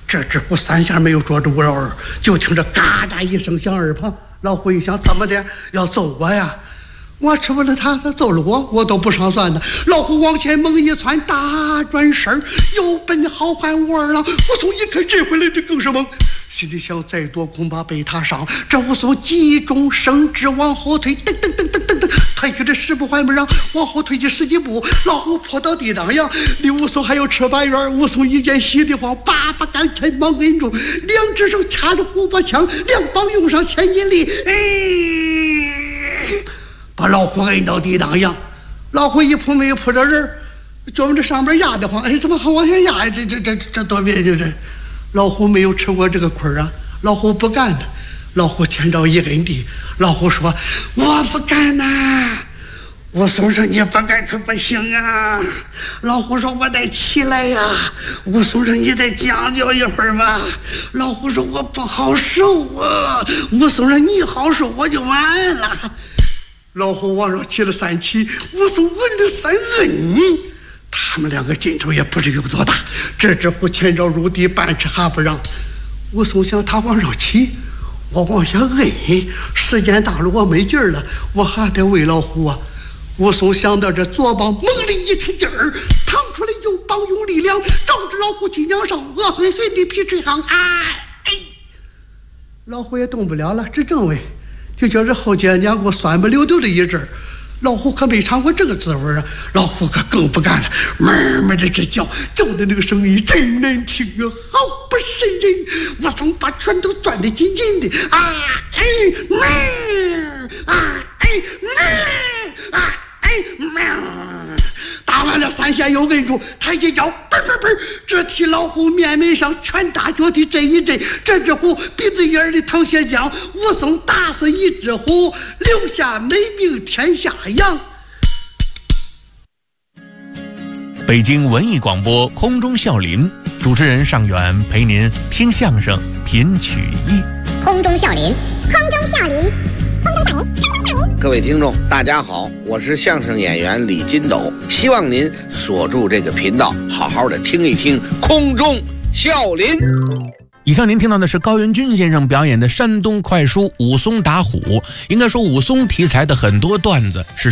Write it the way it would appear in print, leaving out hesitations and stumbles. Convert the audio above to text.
这只虎3下没有捉住老二，就听着嘎喳一声响耳旁。老虎一想，怎么的要揍我呀？我吃不了他揍了我都不上算的。老虎往前猛一窜，大转身又奔好汉武二郎。武松一看这回来这更是猛，心里想再多恐怕被他伤。这武松急中生智往后退，噔噔噔噔噔噔，退去这10步还不让，往后退去10几步，老虎扑到地当阳，离武松还有尺8远。武松一见喜得慌，把杆趁忙摁住，两只手掐着虎把枪，两膀用上千斤力，把老虎摁到地当阳。老虎一扑没有扑着人，就往这上边压得慌，怎么还往下压？这多别扭！这老虎没有吃过这个亏啊，老虎不干的。老虎前招一摁地，老虎说：“我不干呐！”武松说：“你不干可不行啊！”老虎说：“我得起来呀！”武松说：“你再将就一会儿吧。”老虎说：“我不好受啊！”武松说：“你好受我就完了。”老虎往上提了3起，武松稳了3摁，他们两个劲头也不是有多大。这只虎前招入地，半尺还不让。武松想，他往上起，我往下摁，时间大了我没劲儿了，我还得喂老虎啊。武松想到这，左膀猛力一吃劲儿，腾出来右膀用力量，照着老虎脊梁上，恶狠狠地劈吹行，老虎也动不了了，只正位。就叫这后肩胛骨酸不溜丢的一阵儿，老虎可没尝过这个滋味啊！老虎可更不干了，慢慢的这叫的那个声音真难听啊，好不瘆人。武松把拳头攥得紧紧的，打完了3下又摁住，他一脚嘣嘣嘣，这替老虎面门上拳打脚踢这一阵，这只虎鼻子眼里淌血浆。武松打死一只虎，留下美名天下扬。 北京文艺广播空中笑林，主持人尚远陪您听相声品曲艺。 空中笑林，空中笑林，空中笑林。 各位听众大家好，我是相声演员李金斗，希望您锁住这个频道，好好的听一听空中笑林。 以上您听到的是高元军先生表演的山东快书武松打虎。应该说武松题材的很多段子是